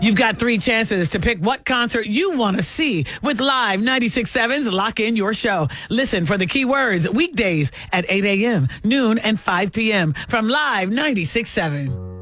You've got 3 chances to pick what concert you want to see with Live 96.7's Lock In Your Show. Listen for the keywords weekdays at 8 a.m., noon, and 5 p.m. from Live 96.7.